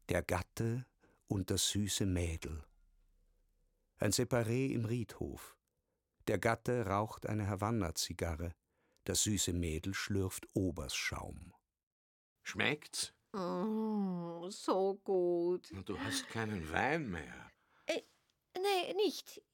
Der Gatte und das süße Mädel. Ein Separé im Riedhof. Der Gatte raucht eine Havanna-Zigarre. Das süße Mädel schlürft Obersschaum. Schmeckt's? Oh, so gut. Du hast keinen Wein mehr. Nee, nicht.